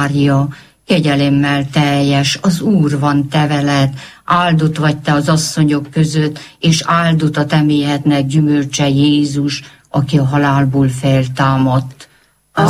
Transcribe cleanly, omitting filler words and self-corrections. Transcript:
Mária, kegyelemmel teljes, az Úr van te veled, áldott vagy te az asszonyok között, és áldott a te méhednek gyümölcse Jézus, aki a halálból feltámadt.